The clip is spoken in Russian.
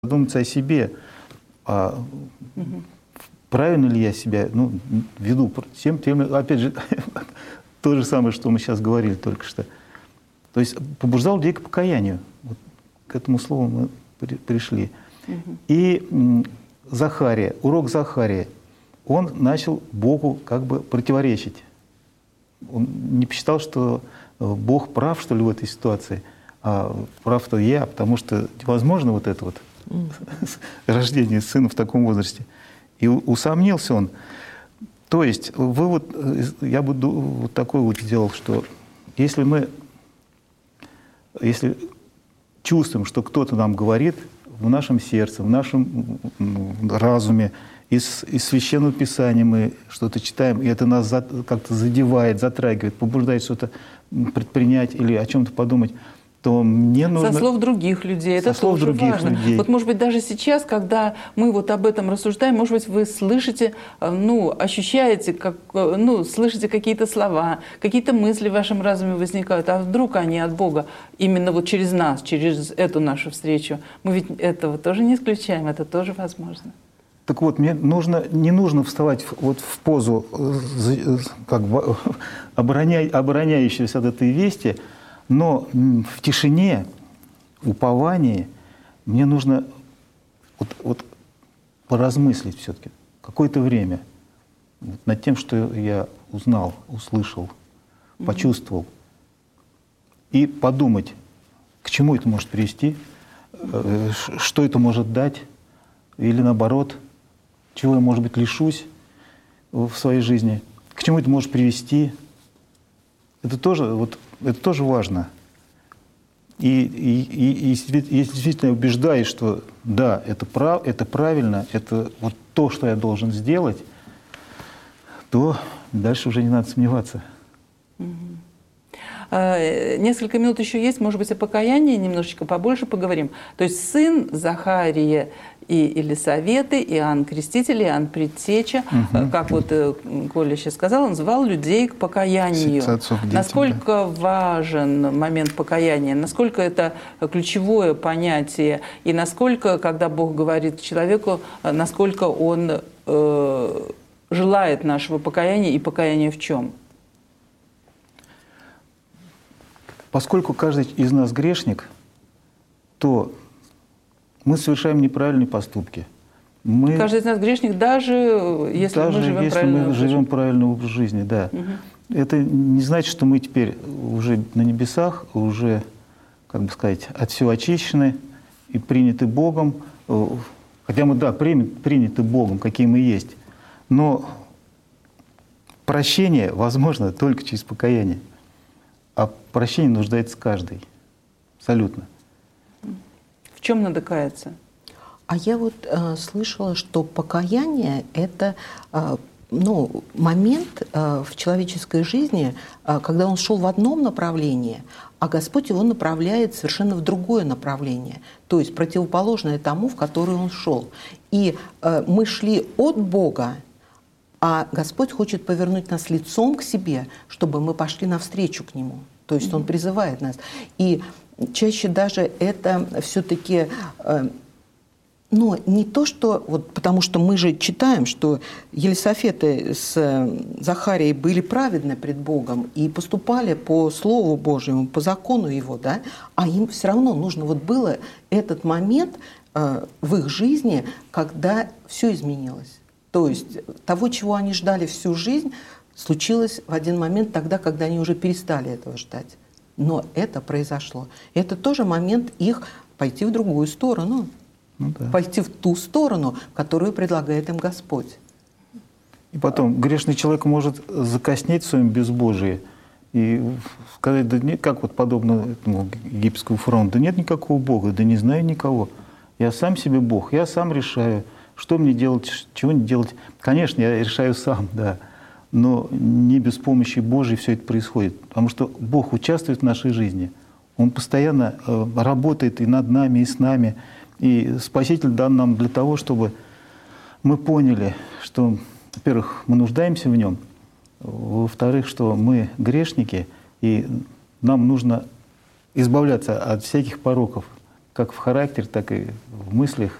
Думать о себе, правильно ли я себя веду, тем, опять же, то же самое, что мы сейчас говорили только что. То есть побуждал людей к покаянию. Вот к этому слову мы пришли. И Захария, урок Захария, он начал Богу как бы противоречить. Он не посчитал, что Бог прав, что ли, в этой ситуации, а прав-то я, потому что невозможно вот это вот рождение сына в таком возрасте. И усомнился он. То есть вывод, я бы вот такой вот сделал, что если чувствуем, что кто-то нам говорит в нашем сердце, в нашем разуме, из Священного Писания мы что-то читаем, и это нас как-то задевает, затрагивает, побуждает что-то предпринять или о чем-то подумать, то мне нужно... Со слов других людей, это тоже важно. Вот, может быть, даже сейчас, когда мы вот об этом рассуждаем, может быть, вы слышите, ощущаете, слышите какие-то слова, какие-то мысли в вашем разуме возникают, а вдруг они от Бога, именно вот через нас, через эту нашу встречу. Мы ведь этого тоже не исключаем, это тоже возможно. Так вот, мне не нужно вставать вот в позу, как бы обороняющегося от этой вести, но в тишине, уповании мне нужно вот поразмыслить все-таки какое-то время над тем, что я узнал, услышал, почувствовал, и подумать, к чему это может привести, что это может дать, или наоборот, чего я, может быть, лишусь в своей жизни, к чему это может привести. Это тоже важно. И действительно я убеждаюсь, что да, это правильно, это вот то, что я должен сделать, то дальше уже не надо сомневаться. Несколько минут еще есть, может быть, о покаянии немножечко побольше поговорим. То есть сын Захария и Елисаветы, Иоанн Креститель, Иоанн Предтеча, как вот Коля сейчас сказал, он звал людей к покаянию. Насколько важен момент покаяния, насколько это ключевое понятие, и насколько, когда Бог говорит человеку, насколько Он желает нашего покаяния, и покаяния в чем? Поскольку каждый из нас грешник, то мы совершаем неправильные поступки. Каждый из нас грешник, даже если мы живем правильный образ жизни. Да. Это не значит, что мы теперь уже на небесах, уже, как бы сказать, от всего очищены и приняты Богом. Хотя мы, да, приняты Богом, какие мы есть. Но прощение возможно только через покаяние. А прощение нуждается каждый. Абсолютно. В чем надо каяться? А я вот слышала, что покаяние – это момент в человеческой жизни, когда он шел в одном направлении, а Господь его направляет совершенно в другое направление, то есть противоположное тому, в которое он шел. И мы шли от Бога, а Господь хочет повернуть нас лицом к себе, чтобы мы пошли навстречу к Нему. То есть Он призывает нас. И чаще даже это все-таки, не то, что... потому что мы же читаем, что Елисафета с Захарией были праведны пред Богом и поступали по Слову Божьему, по закону Его, да? А им все равно нужно было этот момент в их жизни, когда все изменилось. То есть того, чего они ждали всю жизнь, случилось в один момент тогда, когда они уже перестали этого ждать. Но это произошло. Это тоже момент их пойти в другую сторону. Пойти в ту сторону, которую предлагает им Господь. И потом, грешный человек может закоснеть в своем безбожии и сказать, да нет, как вот подобно этому египетскому фараону, да нет никакого Бога, да не знаю никого. Я сам себе Бог, я сам решаю, что мне делать, чего не делать. Конечно, я решаю сам, да, но не без помощи Божьей все это происходит. Потому что Бог участвует в нашей жизни. Он постоянно работает и над нами, и с нами. И Спаситель дан нам для того, чтобы мы поняли, что, во-первых, мы нуждаемся в Нем, во-вторых, что мы грешники, и нам нужно избавляться от всяких пороков, как в характер, так и в мыслях